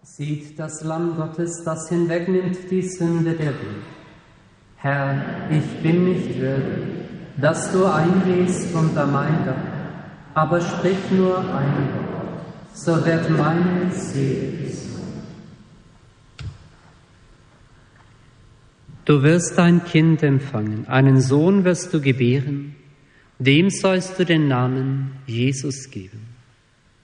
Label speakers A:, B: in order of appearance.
A: Sieht das Lamm Gottes, das hinwegnimmt die Sünde der Welt. Herr, ich bin nicht würdig, dass du eingehst unter mein Dach, aber sprich nur ein Wort, so wird meine Seele gesund. Du wirst ein Kind empfangen, einen Sohn wirst du gebären, dem sollst du den Namen Jesus geben.